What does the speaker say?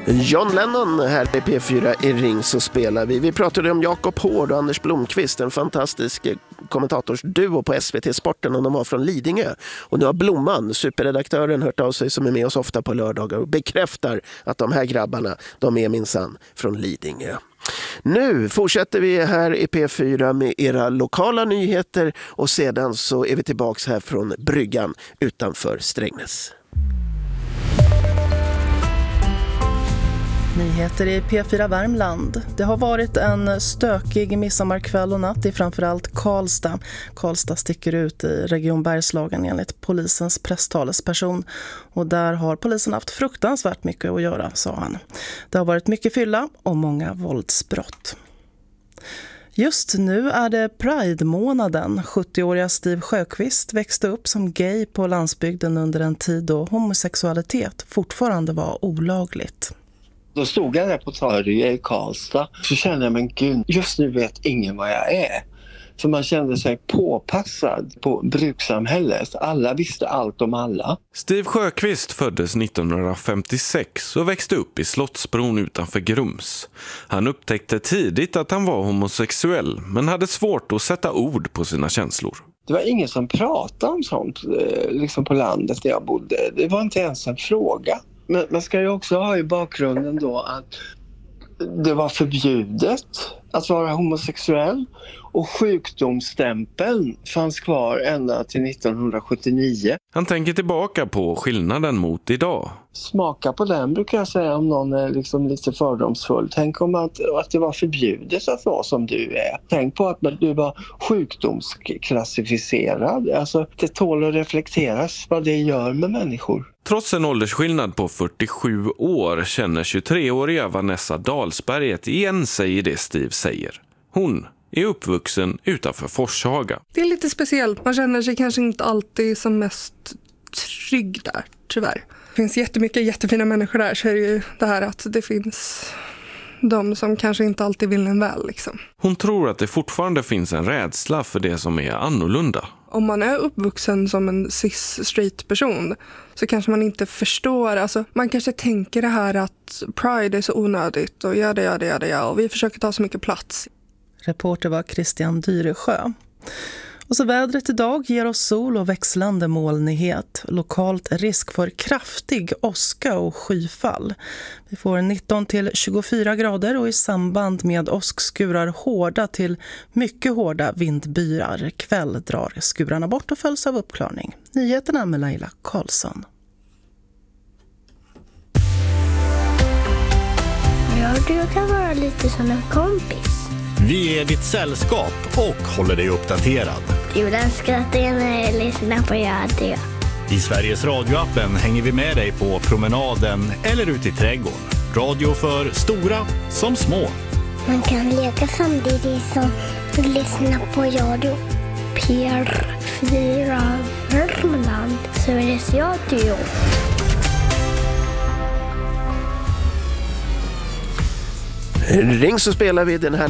John Lennon här i P4 i Ring så spelar vi. Vi pratade om Jakob Hård och Anders Blomqvist, en fantastisk kommentatorsduo på SVT Sporten, och de var från Lidingö. Och nu har Blomman, superredaktören, hört av sig, som är med oss ofta på lördagar, och bekräftar att de här grabbarna, de är minsann från Lidingö. Nu fortsätter vi här i P4 med era lokala nyheter, och sedan så är vi tillbaks här från bryggan utanför Strängnäs. Nyheter i P4 Värmland. Det har varit en stökig midsommarkväll och natt i framförallt Karlstad. Karlstad sticker ut i Region Bergslagen enligt polisens presstalesperson. Och där har polisen haft fruktansvärt mycket att göra, sa han. Det har varit mycket fylla och många våldsbrott. Just nu är det Pride-månaden. 70-åriga Steve Sjöqvist växte upp som gay på landsbygden under en tid då homosexualitet fortfarande var olagligt. Då stod jag där på torget i Karlstad, så kände jag, men gud, just nu vet ingen vad jag är. För man kände sig påpassad på brukssamhället. Alla visste allt om alla. Steve Sjöqvist föddes 1956 och växte upp i Slottsbron utanför Grums. Han upptäckte tidigt att han var homosexuell, men hade svårt att sätta ord på sina känslor. Det var ingen som pratade om sånt liksom på landet där jag bodde. Det var inte ens en fråga. Men man ska ju också ha i bakgrunden då att det var förbjudet att vara homosexuell, och sjukdomsstämpeln fanns kvar ända till 1979. Han tänker tillbaka på skillnaden mot idag. Smaka på den, brukar jag säga, om någon är liksom lite fördomsfull. Tänk om att det var förbjudet att vara som du är. Tänk på att du var sjukdomsklassificerad. Alltså, det tål att reflekteras vad det gör med människor. Trots en åldersskillnad på 47 år känner 23-åriga Vanessa Dahlsberget igen sig i det Steve säger. Hon är uppvuxen utanför Forshaga. Det är lite speciellt. Man känner sig kanske inte alltid som mest trygg där, tyvärr. Det finns jättefina människor där, så är det ju det här att det finns de som kanske inte alltid vill en väl. Liksom. Hon tror att det fortfarande finns en rädsla för det som är annorlunda. Om man är uppvuxen som en cis-straight person så kanske man inte förstår. Alltså, man kanske tänker det här att Pride är så onödigt och ja, och vi försöker ta så mycket plats. Reporter var Christian Dyresjö. Och så vädret idag ger oss sol och växlande molnighet. Lokalt risk för kraftig åska och skyfall. Vi får 19-24 grader och i samband med åskskurar hårda till mycket hårda vindbyar. Kväll drar skurarna bort och följs av uppklarning. Nyheterna med Laila Karlsson. Jag kan vara lite som en kompis. Vi är ditt sällskap och håller dig uppdaterad. Jag älskar att jag lyssnar på radio. I Sveriges radioappen hänger vi med dig på promenaden eller ut i trädgården. Radio för stora som små. Man kan leka samtidigt som lyssna på radio. P4 Värmland, Sveriges Radio. Ring så spelar vi den här